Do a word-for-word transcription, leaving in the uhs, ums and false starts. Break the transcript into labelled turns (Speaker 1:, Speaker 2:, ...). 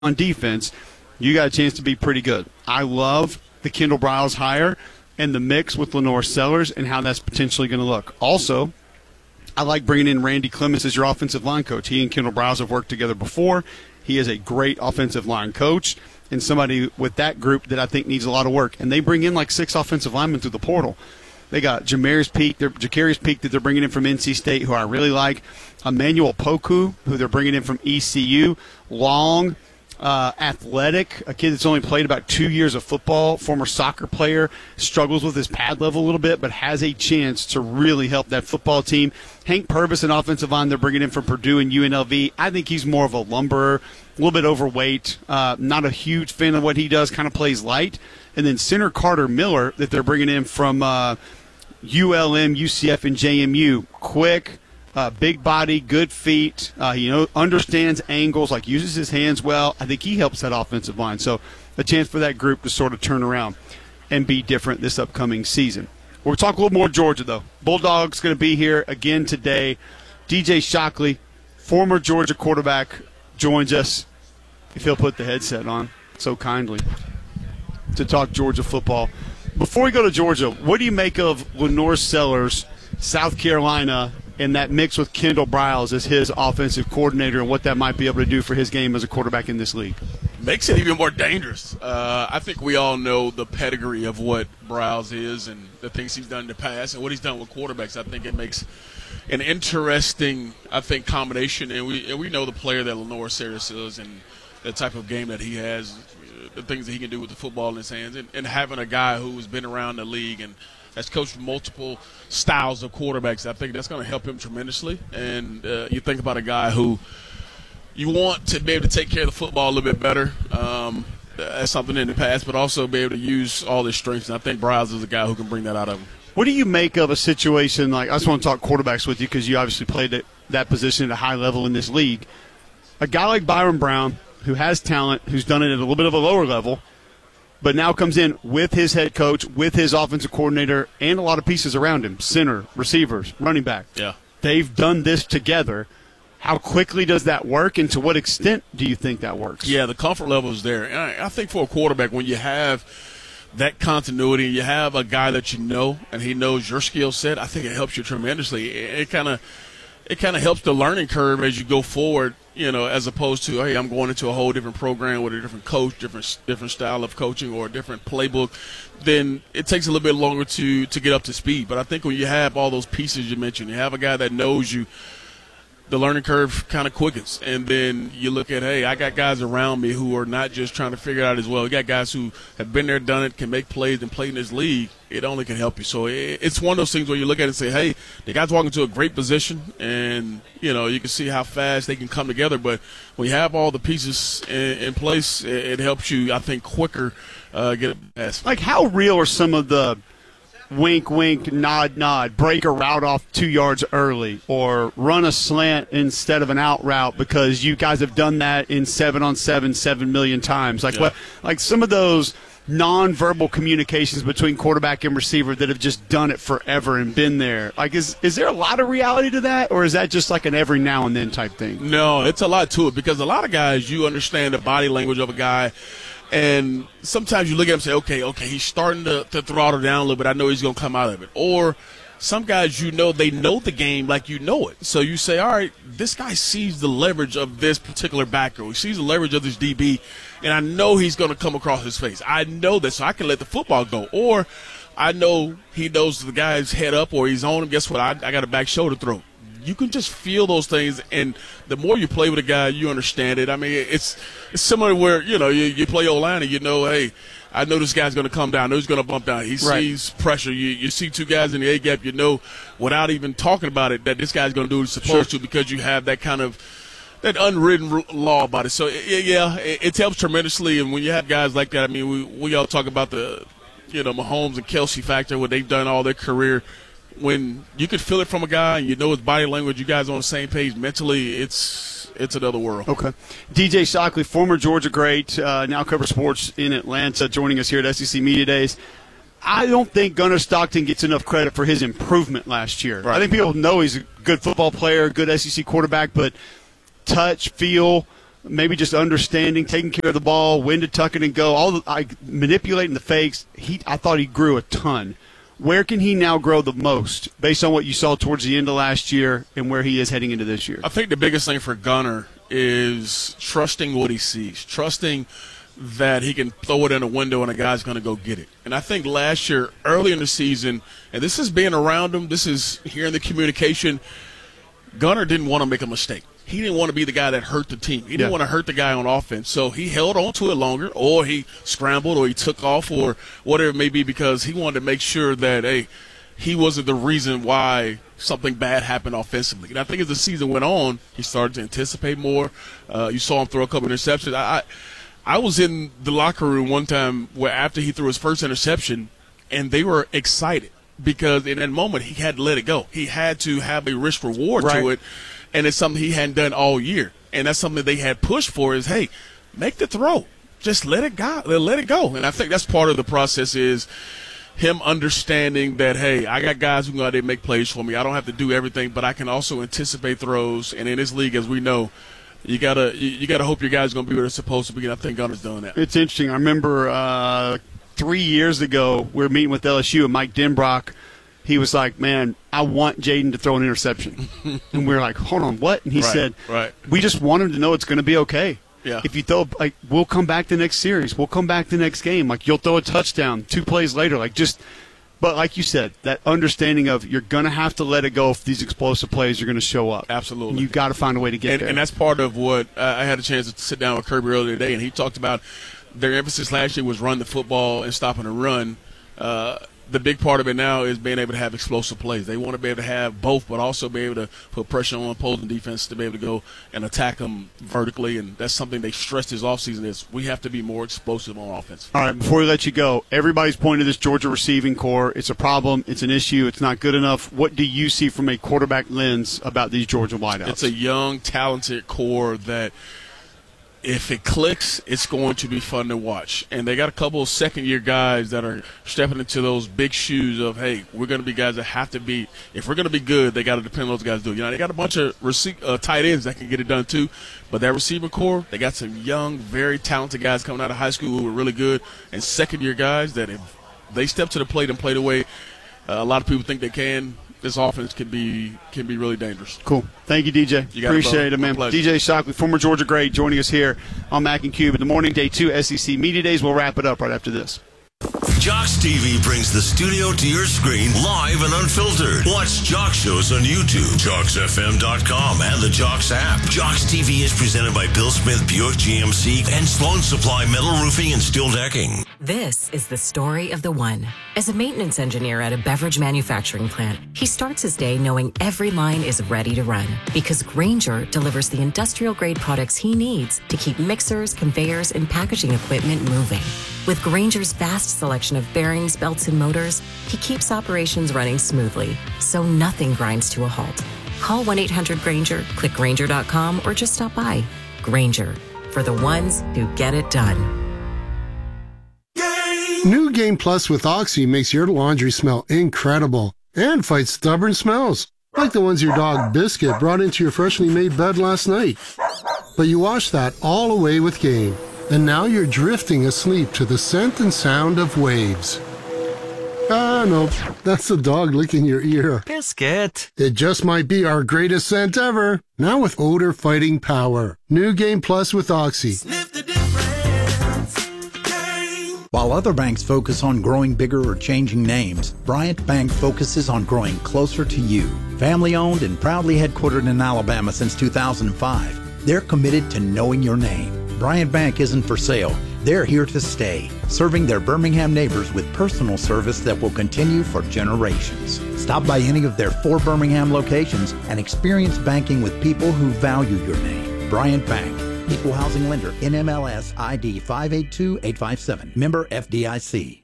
Speaker 1: on defense, you got a chance to be pretty good. I love the Kendall Briles hire and the mix with Lenore Sellers and how that's potentially going to look. Also, I like bringing in Randy Clements as your offensive line coach. He and Kendall Briles have worked together before. He is a great offensive line coach and somebody with that group that I think needs a lot of work. And they bring in like six offensive linemen through the portal. They got Jamarius Peak, they're, Jacarius Peak that they're bringing in from N C State, who I really like. Emmanuel Poku, who they're bringing in from E C U. Long, uh, athletic, a kid that's only played about two years of football, former soccer player, struggles with his pad level a little bit, but has a chance to really help that football team. Hank Purvis, an offensive line they're bringing in from Purdue and U N L V. I think he's more of a lumberer, a little bit overweight, uh, not a huge fan of what he does, kind of plays light. And then center Carter Miller that they're bringing in from uh, U L M, U C F, and J M U. Quick, uh, big body, good feet. Uh, he know, understands angles, like uses his hands well. I think he helps that offensive line. So a chance for that group to sort of turn around and be different this upcoming season. We'll talk a little more Georgia, though. Bulldog's going to be here again today. D J Shockley, former Georgia quarterback, joins us, if he'll put the headset on so kindly, to talk Georgia football. Before we go to Georgia, what do you make of Lenore Sellers, South Carolina, and that mix with Kendall Briles as his offensive coordinator and what that might be able to do for his game as a quarterback in this league?
Speaker 2: Makes it even more dangerous. Uh, I think we all know the pedigree of what Briles is and the things he's done in the past and what he's done with quarterbacks. I think it makes an interesting, I think, combination. And we and we know the player that Lenore Sellers is and the type of game that he has, the things that he can do with the football in his hands, and, and having a guy who's been around the league and has coached multiple styles of quarterbacks, I think that's going to help him tremendously. And uh, you think about a guy who you want to be able to take care of the football a little bit better. Um, that's something in the past, but also be able to use all his strengths. And I think Briles is a guy who can bring that out of him.
Speaker 1: What do you make of a situation like, I just want to talk quarterbacks with you because you obviously played at that position at a high level in this league. A guy like Byron Brown, who has talent, who's done it at a little bit of a lower level, but now comes in with his head coach, with his offensive coordinator, and a lot of pieces around him, center, receivers, running back.
Speaker 2: Yeah.
Speaker 1: They've done this together. How quickly does that work, and to what extent do you think that works?
Speaker 2: Yeah, the comfort level is there. And I, I think for a quarterback, when you have that continuity, you have a guy that you know, and he knows your skill set, I think it helps you tremendously. It kind of it kind of helps the learning curve as you go forward, you know, as opposed to, hey, I'm going into a whole different program with a different coach, different different style of coaching or a different playbook. Then it takes a little bit longer to, to get up to speed. But I think when you have all those pieces you mentioned, you have a guy that knows you, the learning curve kind of quickens. And then you look at, hey, I got guys around me who are not just trying to figure it out as well. You got guys who have been there, done it, can make plays and play in this league. It only can help you. So it's one of those things where you look at it and say, hey, the guy's walking to a great position, and, you know, you can see how fast they can come together. But when you have all the pieces in, in place, it, it helps you, I think, quicker uh, get it past.
Speaker 1: Like, how real are some of the wink, wink, nod, nod, break a route off two yards early, or run a slant instead of an out route because you guys have done that in seven on seven seven million times? Like, yeah. what, like some of those nonverbal communications between quarterback and receiver that have just done it forever and been there. Like, is is there a lot of reality to that, or is that just like an every now and then type thing?
Speaker 2: No, it's a lot to it because a lot of guys, you understand the body language of a guy. And sometimes you look at him and say, okay, okay, he's starting to, to throttle down a little bit. I know he's going to come out of it. Or some guys, you know, they know the game like you know it. So you say, all right, this guy sees the leverage of this particular backer. He sees the leverage of this D B, and I know he's going to come across his face. I know this, so I can let the football go. Or I know he knows the guy's head up or he's on him. Guess what? I, I got a back shoulder throw. You can just feel those things, and the more you play with a guy, you understand it. I mean, it's it's similar where, you know, you, you play O-line and you know, hey, I know this guy's going to come down. I know he's going to bump down. He
Speaker 1: right.
Speaker 2: sees pressure. You you see two guys in the A-gap, you know, without even talking about it, that this guy's going to do what he's supposed
Speaker 1: sure.
Speaker 2: to because you have that kind of that unwritten law about it. So, yeah, it, it helps tremendously, and when you have guys like that, I mean, we, we all talk about the, you know, Mahomes and Kelsey factor, what they've done all their career. When you can feel it from a guy and you know his body language, you guys are on the same page mentally, it's it's another world.
Speaker 1: Okay. D J Shockley, former Georgia great, uh, now covers sports in Atlanta, joining us here at S E C Media Days. I don't think Gunnar Stockton gets enough credit for his improvement last year. Right. I think people know he's a good football player, good S E C quarterback, but touch, feel, maybe just understanding, taking care of the ball, when to tuck it and go, all the, I, manipulating the fakes. He, I thought he grew a ton. Where can he now grow the most based on what you saw towards the end of last year and where he is heading into this year?
Speaker 2: I think the biggest thing for Gunnar is trusting what he sees, trusting that he can throw it in a window and a guy's going to go get it. And I think last year, early in the season, and this is being around him, this is hearing the communication, Gunnar didn't want to make a mistake. He didn't want to be the guy that hurt the team. He didn't yeah. want to hurt the guy on offense. So he held on to it longer, or he scrambled, or he took off, or whatever it may be, because he wanted to make sure that, hey, he wasn't the reason why something bad happened offensively. And I think as the season went on, he started to anticipate more. Uh, you saw him throw a couple of interceptions. I, I I was in the locker room one time where after he threw his first interception, and they were excited because in that moment he had to let it go. He had to have a risk reward right. to it, and it's something he hadn't done all year. And that's something they had pushed for is, hey, make the throw. Just let it go. Let it go. And I think that's part of the process is him understanding that, hey, I got guys who can go out there and make plays for me. I don't have to do everything, but I can also anticipate throws. And in this league, as we know, You gotta, you gotta hope your guys are gonna be where they're supposed to be. And I think Gunnar's doing that.
Speaker 1: It's interesting. I remember uh, three years ago we were meeting with L S U and Mike Denbrock. He was like, "Man, I want Jaden to throw an interception," and we were like, "Hold on, what?" And he
Speaker 2: right,
Speaker 1: said,
Speaker 2: right.
Speaker 1: "We just want him to know it's going to be okay.
Speaker 2: Yeah.
Speaker 1: If you throw, like, we'll come back the next series. We'll come back the next game. Like, you'll throw a touchdown two plays later. Like, just." But like you said, that understanding of you're going to have to let it go if these explosive plays are going to show up.
Speaker 2: Absolutely.
Speaker 1: And you've got to find a way to get
Speaker 2: and,
Speaker 1: there.
Speaker 2: And that's part of what uh, I had a chance to sit down with Kirby earlier today, and he talked about their emphasis last year was run the football and stopping the run. Uh, the big part of it now is being able to have explosive plays. They want to be able to have both, but also be able to put pressure on opposing defense to be able to go and attack them vertically, and that's something they stressed this offseason is we have to be more explosive on offense.
Speaker 1: All right, before we let you go, everybody's pointing to this Georgia receiving core. It's a problem. It's an issue. It's not good enough. What do you see from a quarterback lens about these Georgia wideouts?
Speaker 2: It's a young, talented core that – if it clicks, it's going to be fun to watch. And they got a couple of second-year guys that are stepping into those big shoes of, hey, we're going to be guys that have to be – if we're going to be good, they got to depend on those guys to do it. You know, they got a bunch of rece- uh, tight ends that can get it done too. But that receiver core, they got some young, very talented guys coming out of high school who are really good, and second-year guys that if they step to the plate and play the way uh, a lot of people think they can – this offense can be can be really dangerous.
Speaker 1: Cool. Thank you, D J.
Speaker 2: You got
Speaker 1: Appreciate
Speaker 2: it,
Speaker 1: it, man. D J Shockley, former Georgia great, joining us here on Mac and Cube in the morning. Day two S E C Media Days. We'll wrap it up right after this.
Speaker 3: Jocks T V brings the studio to your screen live and unfiltered. Watch Jocks shows on YouTube, Jocks F M dot com, and the Jocks app. Jocks T V is presented by Bill Smith Buick G M C and Sloan Supply Metal Roofing and Steel Decking.
Speaker 4: This is the story of the one. As a maintenance engineer at a beverage manufacturing plant, he starts his day knowing every line is ready to run because Grainger delivers the industrial-grade products he needs to keep mixers, conveyors, and packaging equipment moving. With Grainger's vast selection of bearings, belts, and motors, he keeps operations running smoothly, so nothing grinds to a halt. Call one eight hundred Grainger, click Grainger dot com, or just stop by. Grainger, for the ones who get it done.
Speaker 5: New Game Plus with Oxy makes your laundry smell incredible and fights stubborn smells, like the ones your dog Biscuit brought into your freshly made bed last night. But you wash that all away with Game, and now you're drifting asleep to the scent and sound of waves. Ah, no, that's the dog licking your ear.
Speaker 6: Biscuit.
Speaker 5: It just might be our greatest scent ever, now with odor-fighting power. New Game Plus with Oxy.
Speaker 7: Sniff the difference.
Speaker 6: While other banks focus on growing bigger or changing names, Bryant Bank focuses on growing closer to you. Family owned and proudly headquartered in Alabama since two thousand five, they're committed to knowing your name. Bryant Bank isn't for sale. They're here to stay, serving their Birmingham neighbors with personal service that will continue for generations. Stop by any of their four Birmingham locations and experience banking with people who value your name. Bryant Bank. Equal housing lender, N M L S I D five eight two eight five seven. Member F D I C.